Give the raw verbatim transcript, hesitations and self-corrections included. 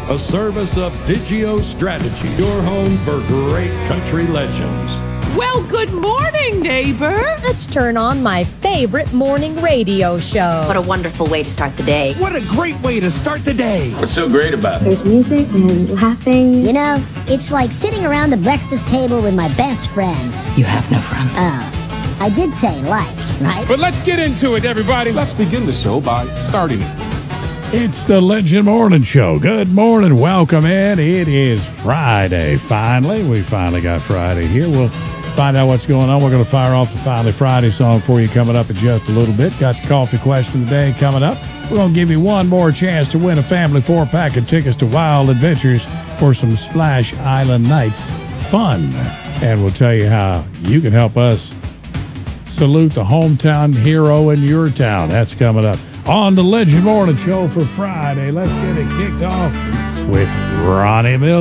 a service of Digio Strategy, your home for great country legends. Well, good morning, neighbor. Let's turn on my favorite morning radio show. What a wonderful way to start the day. What a great way to start the day. What's so great about it? There's music and laughing. You know, it's like sitting around the breakfast table with my best friends. You have no friends. Oh, I did say like, right? But let's get into it, everybody. Let's begin the show by starting it. It's the Legend Morning Show. Good morning. Welcome in. It is Friday. Finally, we finally got Friday here. We'll find out what's going on. We're going to fire off the Finally Friday song for you coming up in just a little bit. Got the coffee question of the day coming up. We're going to give you one more chance to win a family four-pack of tickets to Wild Adventures for some Splash Island Nights fun. And we'll tell you how you can help us salute the hometown hero in your town. That's coming up on the Legend Morning Show for Friday. Let's get it kicked off with Ronnie Mills.